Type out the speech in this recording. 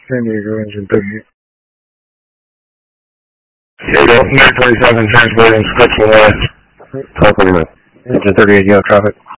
San Diego, engine 38. San Diego, 947, transporting scripts from West. 1249. Engine 38, you have traffic.